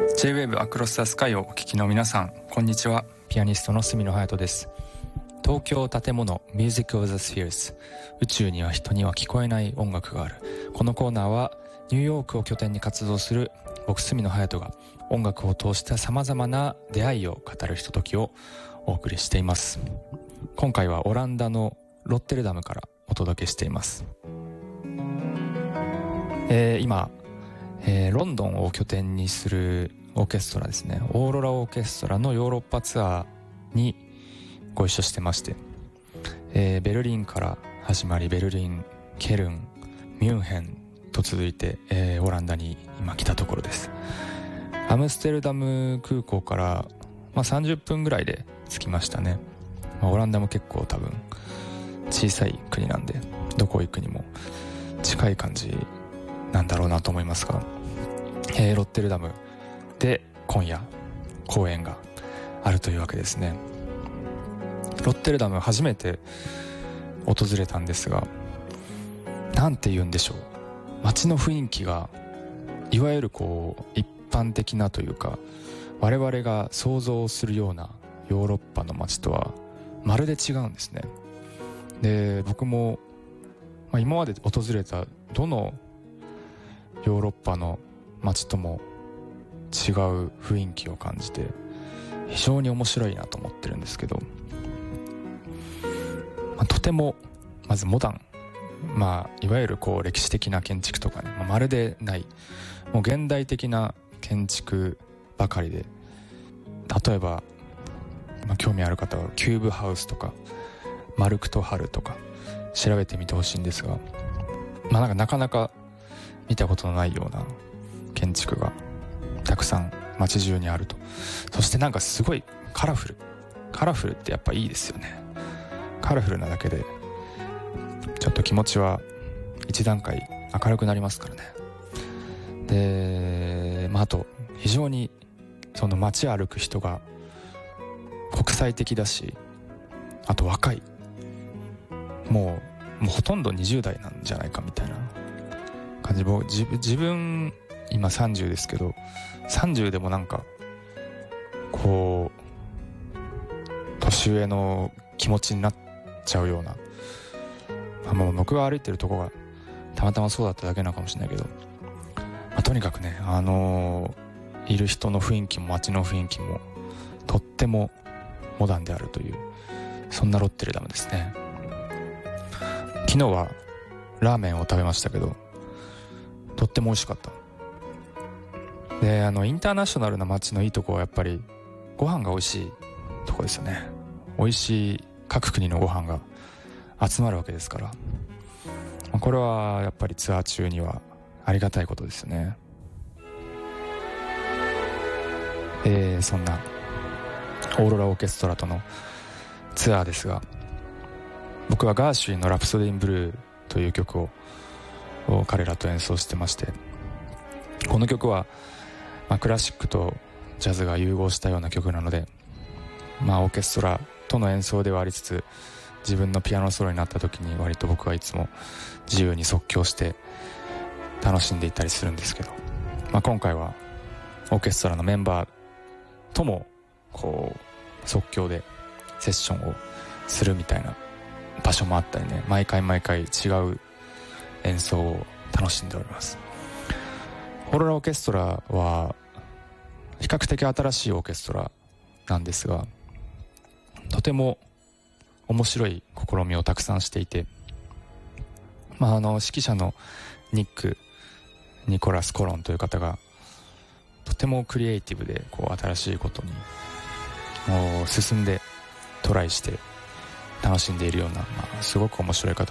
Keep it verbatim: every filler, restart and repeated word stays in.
ジェイウェーブ Across the Sky をお聞きの皆さん、こんにちは。ピアニストの住野隼人です。東京建物 Music of the Spheres、 宇宙には人には聞こえない音楽がある。このコーナーはニューヨークを拠点に活動する僕住野隼人が音楽を通したさまざまな出会いを語るひとときをお送りしています。今回はオランダのロッテルダムからお届けしています。えー、今、えー、ロンドンを拠点にするオーケストラですね、オーロラオーケストラのヨーロッパツアーにご一緒してまして、えー、ベルリンから始まり、ベルリン、ケルン、ミュンヘンと続いて、えー、オランダに今来たところです。アムステルダム空港から、まあ、さんじゅっぷんぐらいで着きましたね。まあ、オランダも結構多分小さい国なんで、どこ行くにも近い感じなんだろうなと思いますが、えー、ロッテルダムで今夜公演があるというわけですね。ロッテルダム初めて訪れたんですが、なんて言うんでしょう、街の雰囲気がいわゆるこう一般的なというか、我々が想像するようなヨーロッパの街とはまるで違うんですね。で、僕も、まあ、今まで訪れたどのヨーロッパの街とも違う雰囲気を感じて、非常に面白いなと思ってるんですけど、まあ、とてもまずモダン、まあいわゆるこう歴史的な建築とかね、まあ、まるでない、もう現代的な建築ばかりで、例えば、まあ、興味ある方はキューブハウスとかマルクトハルとか調べてみてほしいんですが、まあなんかなかなか見たことのないような建築がたくさん街中にあると。そしてなんかすごいカラフルカラフルってやっぱいいですよね。カラフルなだけでちょっと気持ちは一段階明るくなりますからね。で、まああと非常にその街歩く人が国際的だし、あと若い、もうもうほとんどにじゅう代なんじゃないかみたいな感じ。僕自, 自分今さんじゅうですけど、さんじゅうでもなんかこう年上の気持ちになっちゃうような、まあ、もう僕が歩いてるとこがたまたまそうだっただけなのかもしれないけど、まあ、とにかくね、あのー、いる人の雰囲気も街の雰囲気もとってもモダンであるという、そんなロッテルダムですね。昨日はラーメンを食べましたけど、とっても美味しかった。で、あのインターナショナルな街のいいとこはやっぱりご飯が美味しいとこですよね。美味しい各国のご飯が集まるわけですから、これはやっぱりツアー中にはありがたいことですよね。えー、そんなオーロラオーケストラとのツアーですが、僕はガーシュウィンのラプソディ・イン・ブルーという曲を彼らと演奏してまして、この曲は、まあ、クラシックとジャズが融合したような曲なので、まあ、オーケストラとの演奏ではありつつ、自分のピアノソロになった時に割と僕はいつも自由に即興して楽しんでいったりするんですけど、まあ、今回はオーケストラのメンバーともこう即興でセッションをするみたいな場所もあったりね、毎回毎回違う演奏を楽しんでおります。オーロラオーケストラは比較的新しいオーケストラなんですが、とても面白い試みをたくさんしていて、まあ、あの指揮者のニック・ニコラス・コロンという方がとてもクリエイティブで、こう新しいことにもう進んでトライして楽しんでいるような、まあ、すごく面白い方